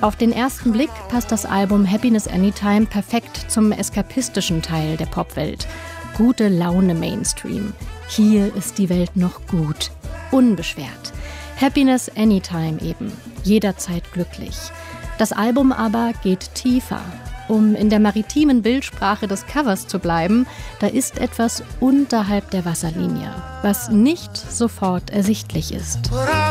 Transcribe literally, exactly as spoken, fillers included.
Auf den ersten Blick passt das Album Happiness Anytime perfekt zum eskapistischen Teil der Popwelt. Gute Laune Mainstream. Hier ist die Welt noch gut. Unbeschwert. Happiness Anytime eben. Jederzeit glücklich. Das Album aber geht tiefer. Um in der maritimen Bildsprache des Covers zu bleiben, da ist etwas unterhalb der Wasserlinie, was nicht sofort ersichtlich ist.